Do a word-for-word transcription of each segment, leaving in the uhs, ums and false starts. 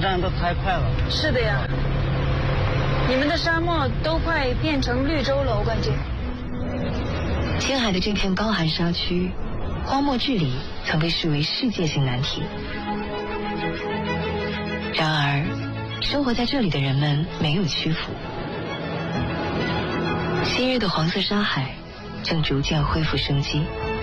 展的太快了。 是的呀，你们的沙漠都快变成绿洲了，我感觉。 青海的这片高寒沙区，荒漠治理曾被视为世界性难题。然而，生活在这里的人们没有屈服。昔日的黄色沙海正逐渐恢复生机。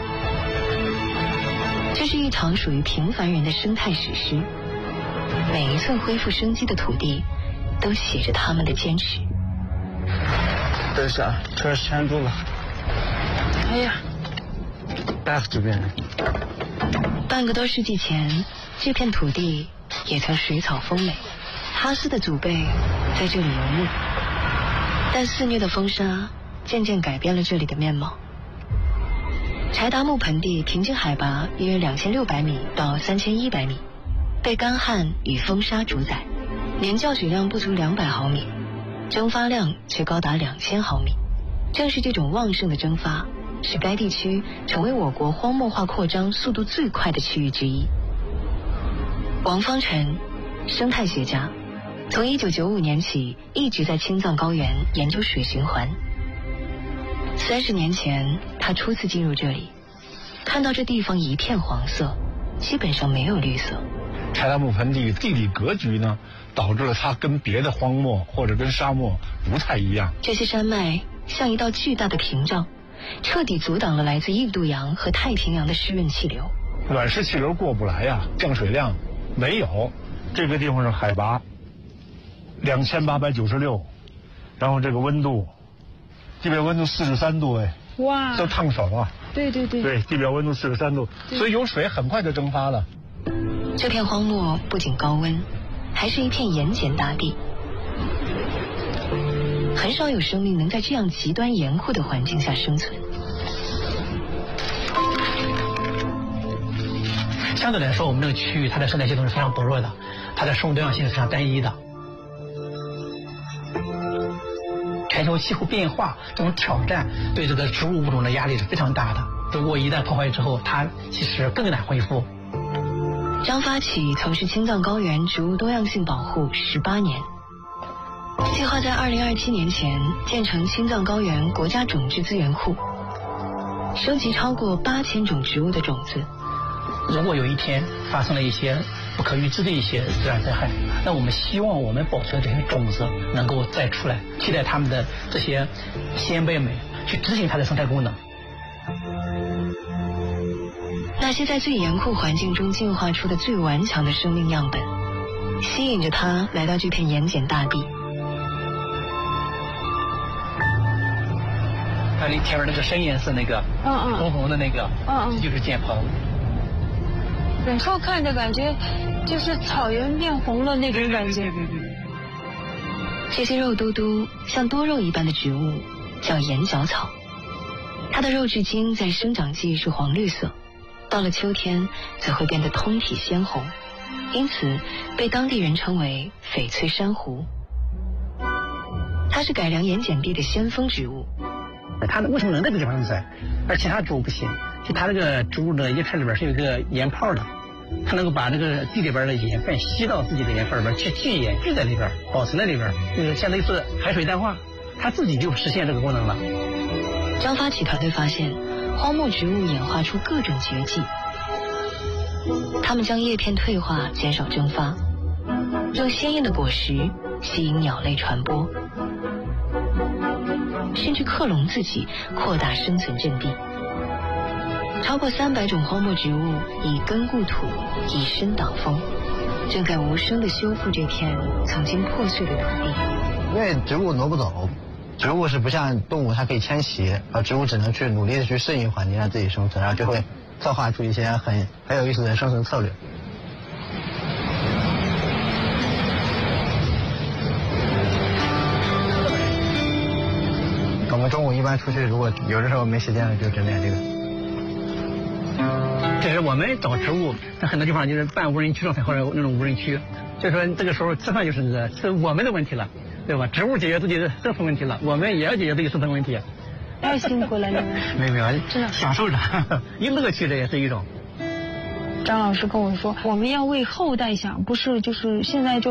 这是一场属于平凡人的生态史诗，每一寸恢复生机的土地都写着他们的坚持。 等一下，车牵住了。 哎呀， 大夫这边。 半个多世纪前，这片土地也曾水草丰美，哈斯的祖辈在这里游牧，但肆虐的风沙渐渐改变了这里的面貌。柴达木盆地平均海拔约两千六百米到三千一百米，被干旱与风沙主宰，年降水量不足两百毫米，蒸发量却高达两千毫米。正是这种旺盛的蒸发，使该地区成为我国荒漠化扩张速度最快的区域之一。王方辰，生态学家，从一九九五年起一直在青藏高原研究水循环。三十年前，他初次进入这里，看到这地方一片黄色，基本上没有绿色。 柴达木盆地地理格局呢，导致了它跟别的荒漠或者跟沙漠不太一样。 这些山脉像一道巨大的屏障，彻底阻挡了来自印度洋和太平洋的湿润气流。 暖湿气流过不来呀，降水量没有。这个地方是海拔两千八百九十六，然后这个温度，地表温度四十三度，哎， 哇， 都烫手啊！ 对对对， 对，地表温度四十三度，所以有水很快就蒸发了。 这片荒漠不仅高温，还是一片盐碱大地。很少有生命能在这样极端严酷的环境下生存。 相对来说，我们这个区域它的生态系统是非常薄弱的，它的生物多样性是非常单一的。全球气候变化这种挑战对这个植物物种的压力是非常大的，如果一旦破坏之后，它其实更难恢复。 张发起从事青藏高原植物多样性保护十八年，计划在二零二七年前建成青藏高原国家种质资源库，收集超过八千种植物的种子。 如果有一天发生了一些不可预知的一些自然灾害，那我们希望我们保存的这些种子能够再出来，替代它们的这些鲜卑美，去执行它的生态功能。 那些在最严酷环境中进化出的最顽强的生命样本，吸引着它来到这片盐碱大地。 看你前面那个深颜色那个， 嗯嗯， 红红的那个， 嗯嗯， 这就是笕蓬。 远处看着感觉就是草原变红了那种感觉。 对对对对。 这些肉嘟嘟像多肉一般的植物叫眼角草，它的肉质茎在生长季是黄绿色，到了秋天则会变得通体鲜红，因此被当地人称为翡翠珊瑚。它是改良盐碱地的先锋植物。 它为什么能在这个地方栽，而其他植物不行？就它这个植物的叶片里边是有一个盐泡的，它能够把这个地里边的盐分吸到自己的盐泡里边去聚盐，聚在里边，保存在里边，就是相当于是海水淡化，它自己就实现这个功能了。 张发起团队发现，荒漠植物演化出各种绝技，它们将叶片退化，减少蒸发，用鲜艳的果实吸引鸟类传播，甚至克隆自己，扩大生存阵地。超过三百种荒漠植物以根固土，以身挡风，正在无声地修复这片曾经破碎的土地。 因为植物挪不走，植物是不像动物，它可以迁徙，而植物只能去努力的去适应环境，让自己生存，然后就会造化出一些很很有意思的生存策略。我们中午一般出去，如果有的时候没时间了，就整点这个。 这是我们找植物，在很多地方就是半无人区状态或者那种无人区，所以说这个时候吃饭就是是我们的问题了，对吧？植物解决自己的生存问题了，我们也要解决自己生存问题。 太辛苦了，你们。 没有没有，真的享受着，有乐趣，这也是一种。 张老师跟我说，我们要为后代想，不是就是现在就。